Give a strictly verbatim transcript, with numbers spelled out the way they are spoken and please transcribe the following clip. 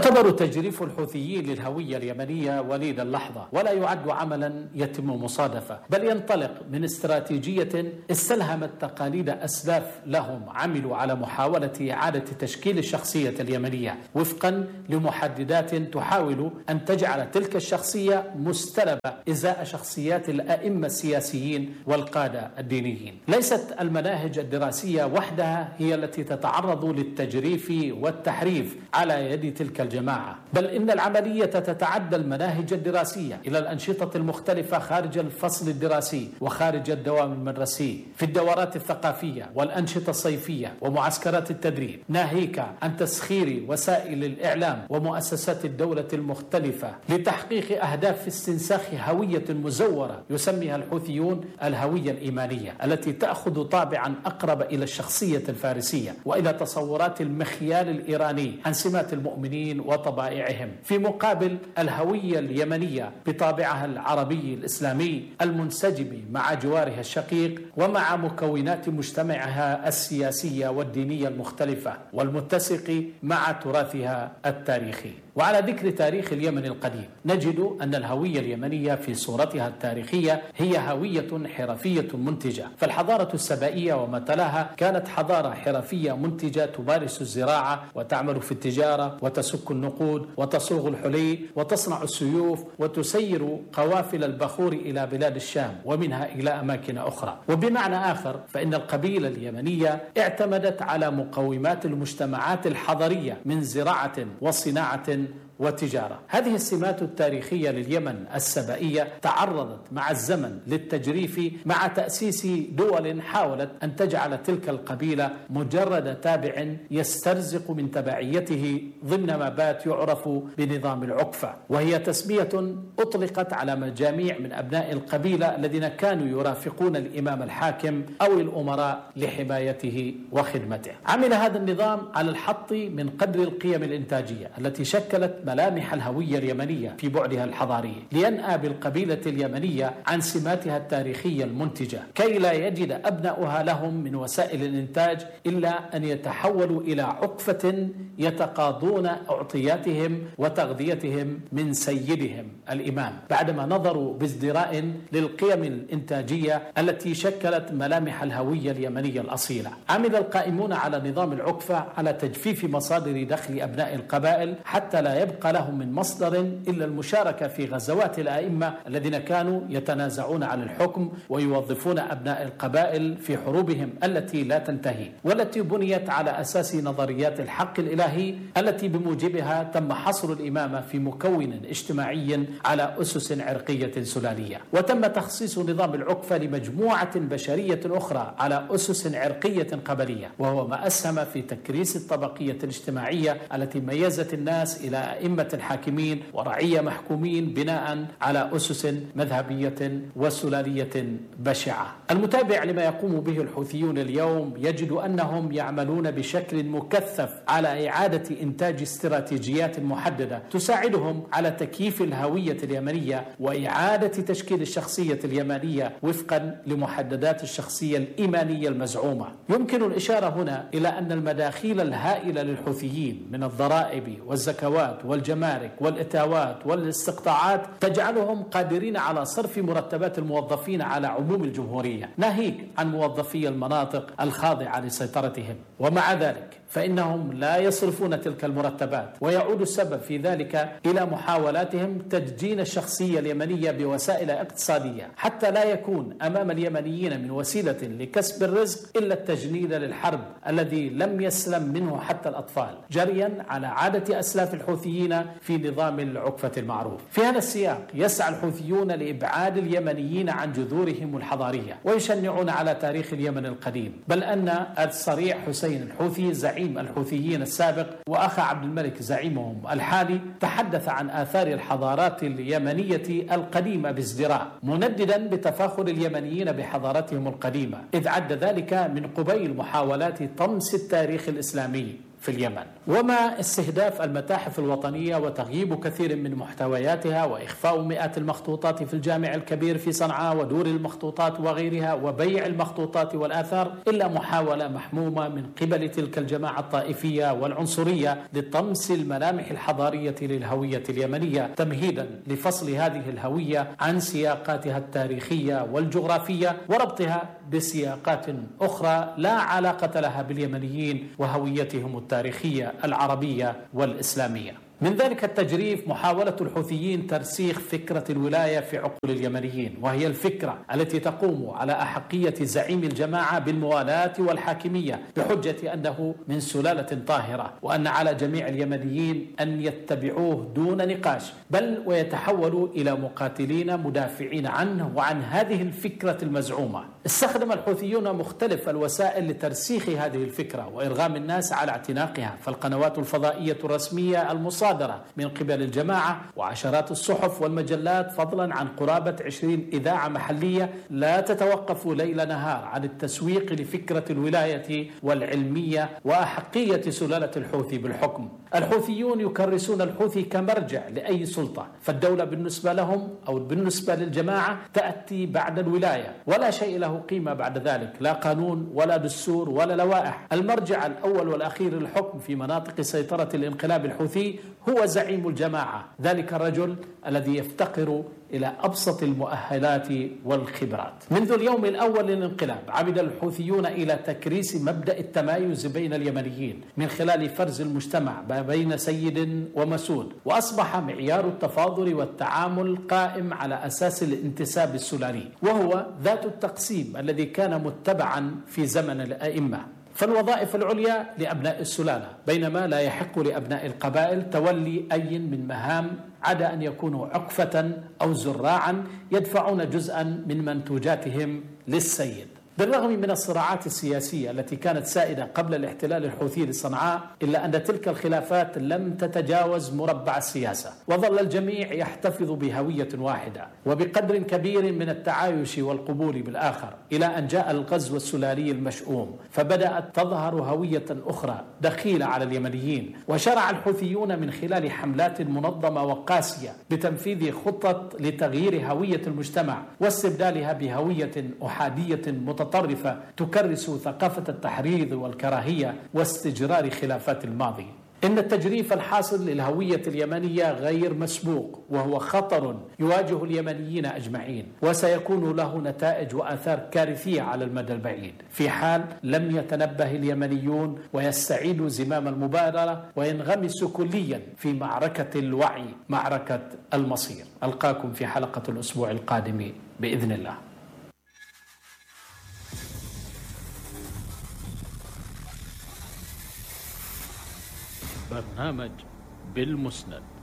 يعتبر تجريف الحوثيين للهوية اليمنية وليد اللحظة، ولا يعد عملا يتم مصادفة، بل ينطلق من استراتيجية استلهمت تقاليد أسلاف لهم عملوا على محاولة إعادة تشكيل الشخصية اليمنية وفقا لمحددات تحاول أن تجعل تلك الشخصية مستلبة إزاء شخصيات الأئمة السياسيين والقادة الدينيين. ليست المناهج الدراسية وحدها هي التي تتعرض للتجريف والتحريف على يد تلك الجماعة، بل إن العملية تتعدى المناهج الدراسية إلى الأنشطة المختلفة خارج الفصل الدراسي وخارج الدوام المدرسي، في الدورات الثقافية والأنشطة الصيفية ومعسكرات التدريب، ناهيك عن تسخير وسائل الإعلام ومؤسسات الدولة المختلفة لتحقيق أهداف استنساخ هوية مزورة يسميها الحوثيون الهوية الإيمانية، التي تأخذ طابعا أقرب إلى الشخصية الفارسية وإلى تصورات المخيال الإيراني عن سمات المؤمنين وطبائعهم، في مقابل الهوية اليمنية بطابعها العربي الإسلامي المنسجم مع جوارها الشقيق ومع مكونات مجتمعها السياسية والدينية المختلفة والمتسق مع تراثها التاريخي. وعلى ذكر تاريخ اليمن القديم نجد أن الهوية اليمنية في صورتها التاريخية هي هوية حرفية منتجة، فالحضارة السبائية وما تلاها كانت حضارة حرفية منتجة تمارس الزراعة وتعمل في التجارة وتسك النقود وتصوغ الحلي وتصنع السيوف وتسير قوافل البخور إلى بلاد الشام ومنها إلى أماكن أخرى. وبمعنى آخر فإن القبيلة اليمنية اعتمدت على مقومات المجتمعات الحضرية من زراعة وصناعة وتجارة. هذه السمات التاريخية لليمن السبائية تعرضت مع الزمن للتجريف مع تأسيس دول حاولت أن تجعل تلك القبيلة مجرد تابع يسترزق من تبعيته ضمن ما بات يعرف بنظام العقفة، وهي تسمية أطلقت على مجاميع من أبناء القبيلة الذين كانوا يرافقون الإمام الحاكم أو الأمراء لحمايته وخدمته. عمل هذا النظام على الحط من قدر القيم الإنتاجية التي شكلت ملامح الهوية اليمنية في بعدها الحضاري، لينأى بالقبيلة اليمنية عن سماتها التاريخية المنتجة كي لا يجد أبناؤها لهم من وسائل الإنتاج إلا أن يتحولوا إلى عقفة يتقاضون أعطياتهم وتغذيتهم من سيدهم الإمام، بعدما نظروا بازدراء للقيم الإنتاجية التي شكلت ملامح الهوية اليمنية الأصيلة. عمل القائمون على نظام العقفة على تجفيف مصادر دخل أبناء القبائل حتى لا يبقى لهم من مصدر إلا المشاركة في غزوات الأئمة الذين كانوا يتنازعون عن الحكم ويوظفون أبناء القبائل في حروبهم التي لا تنتهي، والتي بنيت على أساس نظريات الحق الإلهي التي بموجبها تم حصر الإمامة في مكون اجتماعي على أسس عرقية سلالية، وتم تخصيص نظام العقفة لمجموعة بشرية أخرى على أسس عرقية قبلية، وهو ما أسهم في تكريس الطبقية الاجتماعية التي ميزت الناس إلى أئمة حاكمين ورعية محكومين بناء على أسس مذهبية وسلالية بشعة. المتابع لما يقوم به الحوثيون اليوم يجد أنهم يعملون بشكل مكثف على إعادة إنتاج استراتيجيات محددة تساعدهم على تكييف الهوية اليمنية وإعادة تشكيل الشخصية اليمنية وفقا لمحددات الشخصية الإيمانية المزعومة. يمكن الإشارة هنا إلى أن المداخيل الهائلة للحوثيين من الضرائب والزكوات والجمارك والإتاوات والاستقطاعات تجعلهم قادرين على صرف مرتبات الموظفين على عموم الجمهورية، ناهيك عن موظفي المناطق الخاضعة لسيطرتهم. ومع ذلك فإنهم لا يصرفون تلك المرتبات، ويعود السبب في ذلك إلى محاولاتهم تدجين الشخصية اليمنية بوسائل اقتصادية حتى لا يكون أمام اليمنيين من وسيلة لكسب الرزق إلا التجنيد للحرب الذي لم يسلم منه حتى الأطفال، جريا على عادة أسلاف الحوثيين في نظام العقفة المعروف. في هذا السياق يسعى الحوثيون لإبعاد اليمنيين عن جذورهم الحضارية ويشنعون على تاريخ اليمن القديم، بل أن الصريع حسين الحوثي زعيم الحوثيين السابق وأخا عبد الملك زعيمهم الحالي تحدث عن آثار الحضارات اليمنية القديمة بازدراء، منددا بتفاخر اليمنيين بحضارتهم القديمة، إذ عد ذلك من قبيل محاولات طمس التاريخ الإسلامي في اليمن. وما استهداف المتاحف الوطنية وتغييب كثير من محتوياتها وإخفاء مئات المخطوطات في الجامع الكبير في صنعاء ودور المخطوطات وغيرها وبيع المخطوطات والآثار إلا محاولة محمومة من قبل تلك الجماعة الطائفية والعنصرية لطمس الملامح الحضارية للهوية اليمنية، تمهيدا لفصل هذه الهوية عن سياقاتها التاريخية والجغرافية وربطها بسياقات أخرى لا علاقة لها باليمنيين وهويتهم التاريخية العربية والإسلامية. من ذلك التجريف محاولة الحوثيين ترسيخ فكرة الولاية في عقول اليمنيين، وهي الفكرة التي تقوم على أحقية زعيم الجماعة بالموالاة والحاكمية بحجة أنه من سلالة طاهرة، وأن على جميع اليمنيين أن يتبعوه دون نقاش، بل ويتحولوا إلى مقاتلين مدافعين عنه وعن هذه الفكرة المزعومة. استخدم الحوثيون مختلف الوسائل لترسيخ هذه الفكرة وإرغام الناس على اعتناقها، فالقنوات الفضائية الرسمية المصادرة من قبل الجماعة وعشرات الصحف والمجلات، فضلا عن قرابة عشرين إذاعة محلية لا تتوقف ليل نهار عن التسويق لفكرة الولاية والعلمية وأحقية سلالة الحوثي بالحكم. الحوثيون يكرسون الحوثي كمرجع لأي سلطة، فالدولة بالنسبة لهم أو بالنسبة للجماعة تأتي بعد الولاية، ولا شيء له قيمة بعد ذلك، لا قانون ولا دستور ولا لوائح. المرجع الأول والأخير للحكم في مناطق سيطرة الانقلاب الحوثي هو زعيم الجماعة، ذلك الرجل الذي يفتقر إلى أبسط المؤهلات والخبرات. منذ اليوم الأول للانقلاب عمد الحوثيون إلى تكريس مبدأ التمايز بين اليمنيين من خلال فرز المجتمع بين سيد ومسود، وأصبح معيار التفاضل والتعامل قائم على أساس الانتساب السلالي، وهو ذات التقسيم الذي كان متبعا في زمن الأئمة. فالوظائف العليا لأبناء السلالة، بينما لا يحق لأبناء القبائل تولي أي من مهام عدا أن يكونوا عقفة أو زراعا يدفعون جزءا من منتوجاتهم للسيد. بالرغم من الصراعات السياسية التي كانت سائدة قبل الاحتلال الحوثي لصنعاء، إلا أن تلك الخلافات لم تتجاوز مربع السياسة، وظل الجميع يحتفظ بهوية واحدة وبقدر كبير من التعايش والقبول بالآخر، إلى أن جاء الغزو السلالي المشؤوم، فبدأت تظهر هوية أخرى دخيلة على اليمنيين، وشرع الحوثيون من خلال حملات منظمة وقاسية بتنفيذ خطط لتغيير هوية المجتمع واستبدالها بهوية أحادية متطرفة متطرفة تكرس ثقافة التحريض والكراهية واستجرار خلافات الماضي. إن التجريف الحاصل للهوية اليمنية غير مسبوق، وهو خطر يواجه اليمنيين أجمعين، وسيكون له نتائج وآثار كارثية على المدى البعيد في حال لم يتنبه اليمنيون ويستعيدوا زمام المبادرة وينغمسوا كليا في معركة الوعي، معركة المصير. ألقاكم في حلقة الأسبوع القادم بإذن الله. برنامج بالمسند.